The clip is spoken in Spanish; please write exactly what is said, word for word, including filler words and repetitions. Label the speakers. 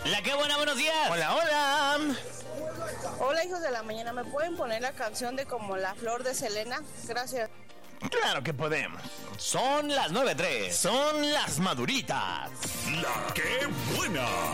Speaker 1: La que buena, buenos días.
Speaker 2: Hola, hola.
Speaker 3: Hola, hijos de la mañana, ¿me pueden poner la canción de Como la flor de Selena? Gracias.
Speaker 2: Claro que podemos.
Speaker 1: Son las nueve tres.
Speaker 2: Son las maduritas.
Speaker 4: La que buena.